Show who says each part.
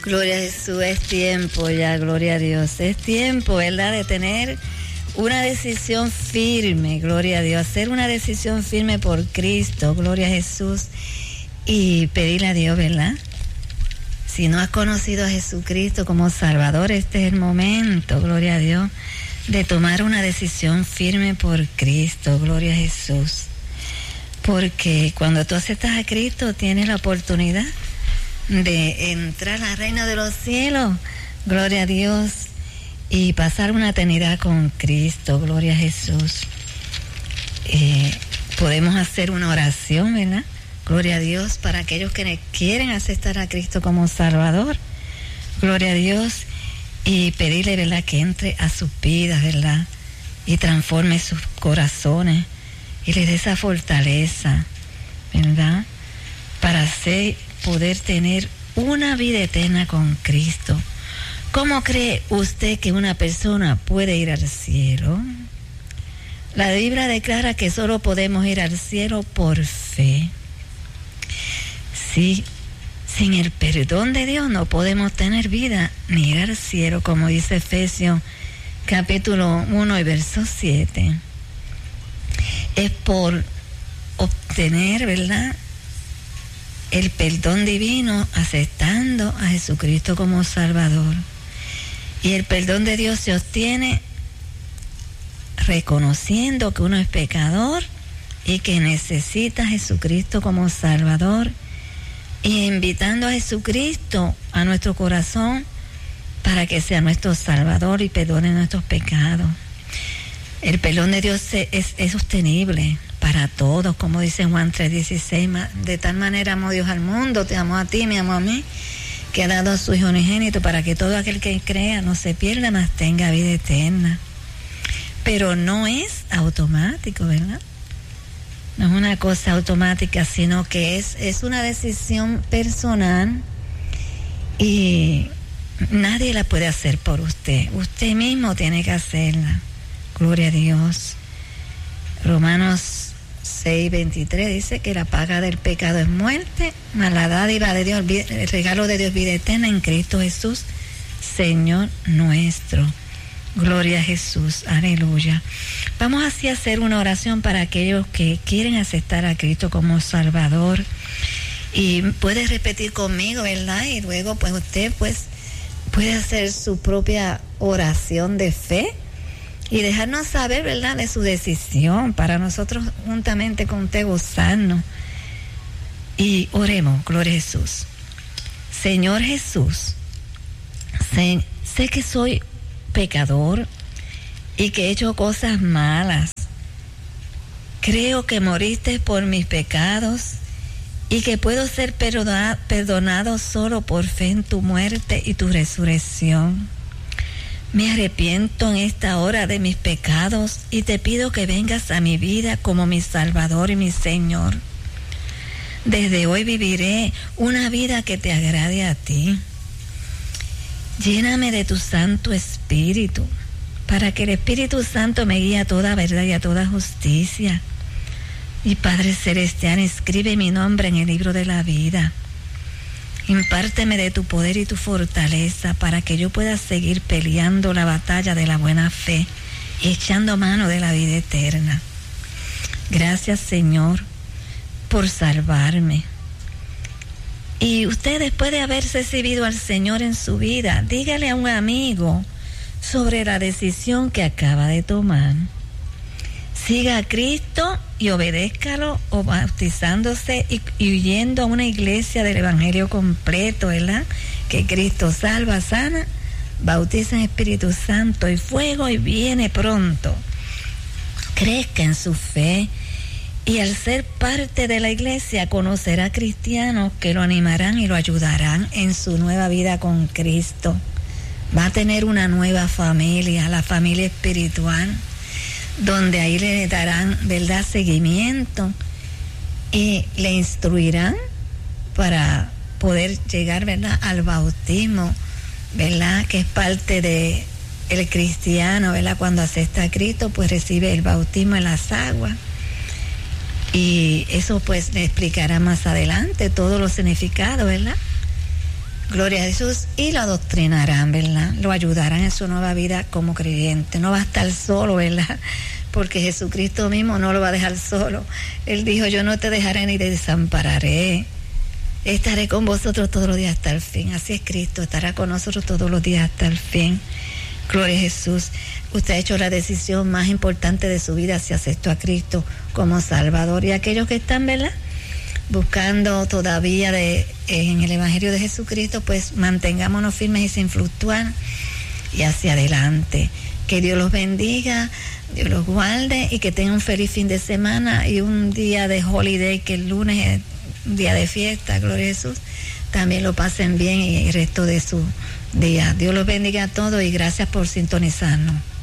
Speaker 1: Gloria a Jesús, es tiempo ya, gloria a Dios. Es tiempo, ¿verdad?, de tener una decisión firme, gloria a Dios. Hacer una decisión firme por Cristo, gloria a Jesús. Y pedirle a Dios, ¿verdad? Si no has conocido a Jesucristo como Salvador, este es el momento, gloria a Dios, de tomar una decisión firme por Cristo, gloria a Jesús. Porque cuando tú aceptas a Cristo, tienes la oportunidad de entrar al reino de los cielos, gloria a Dios, y pasar una eternidad con Cristo, gloria a Jesús. Podemos hacer una oración, ¿verdad? Gloria a Dios, para aquellos que quieren aceptar a Cristo como Salvador, gloria a Dios, y pedirle, ¿verdad?, que entre a sus vidas, ¿verdad?, y transforme sus corazones y les dé esa fortaleza, ¿verdad?, para poder tener una vida eterna con Cristo. ¿Cómo cree usted que una persona puede ir al cielo? La Biblia declara que solo podemos ir al cielo por fe. Sí, sin el perdón de Dios no podemos tener vida ni ir al cielo, como dice Efesios capítulo 1 y verso 7. Es por obtener, ¿verdad?, el perdón divino, aceptando a Jesucristo como Salvador. Y el perdón de Dios se obtiene reconociendo que uno es pecador y que necesita a Jesucristo como Salvador, y invitando a Jesucristo a nuestro corazón para que sea nuestro Salvador y perdone nuestros pecados. El perdón de Dios es sostenible para todos, como dice Juan 3:16, de tal manera amó Dios al mundo, te amó a ti, me amó a mí, que ha dado a su Hijo unigénito para que todo aquel que crea no se pierda, mas tenga vida eterna. Pero no es automático, ¿verdad? No es una cosa automática, sino que es una decisión personal, y nadie la puede hacer por usted. Usted mismo tiene que hacerla. Gloria a Dios. Romanos 6:23 dice que la paga del pecado es muerte, mas la dádiva de Dios, el regalo de Dios, vida eterna en Cristo Jesús, Señor nuestro. Gloria a Jesús, aleluya. Vamos así a hacer una oración para aquellos que quieren aceptar a Cristo como Salvador. Y puede repetir conmigo, ¿verdad? Y luego pues usted puede hacer su propia oración de fe y dejarnos saber, ¿verdad?, de su decisión, para nosotros juntamente con usted gozarnos. Y oremos, gloria a Jesús. Señor Jesús, sé que soy pecador y que he hecho cosas malas. Creo que moriste por mis pecados y que puedo ser perdonado solo por fe en tu muerte y tu resurrección. Me arrepiento en esta hora de mis pecados y te pido que vengas a mi vida como mi Salvador y mi Señor. Desde hoy viviré una vida que te agrade a ti. Lléname de tu Santo Espíritu, para que el Espíritu Santo me guíe a toda verdad y a toda justicia. Y Padre Celestial, escribe mi nombre en el libro de la vida. Impárteme de tu poder y tu fortaleza para que yo pueda seguir peleando la batalla de la buena fe y echando mano de la vida eterna. Gracias, Señor, por salvarme. Y usted, después de haber recibido al Señor en su vida, dígale a un amigo sobre la decisión que acaba de tomar. Siga a Cristo y obedézcalo, o bautizándose y yendo a una iglesia del Evangelio completo, ¿verdad? Que Cristo salva, sana, bautiza en Espíritu Santo y fuego, y viene pronto. Crezca en su fe, y al ser parte de la iglesia conocerá cristianos que lo animarán y lo ayudarán en su nueva vida con Cristo. Va a tener una nueva familia, la familia espiritual, donde ahí le darán, ¿verdad?, seguimiento, y le instruirán para poder llegar, ¿verdad?, al bautismo, ¿verdad?, que es parte de el cristiano, ¿verdad? Cuando acepta a Cristo, pues recibe el bautismo en las aguas. Y eso pues le explicará más adelante todos los significados, ¿verdad? Gloria a Jesús, y lo adoctrinarán, ¿verdad? Lo ayudarán en su nueva vida como creyente. No va a estar solo, ¿verdad? Porque Jesucristo mismo no lo va a dejar solo. Él dijo, yo no te dejaré ni te desampararé. Estaré con vosotros todos los días hasta el fin. Así es Cristo, estará con nosotros todos los días hasta el fin. Gloria a Jesús. Usted ha hecho la decisión más importante de su vida si aceptó a Cristo como Salvador. Y aquellos que están, ¿verdad?, buscando todavía en el Evangelio de Jesucristo, pues mantengámonos firmes y sin fluctuar y hacia adelante. Que Dios los bendiga, Dios los guarde y que tengan un feliz fin de semana y un día de holiday, que el lunes es un día de fiesta, gloria a Jesús. También lo pasen bien y el resto de su día. Dios los bendiga a todos y gracias por sintonizarnos.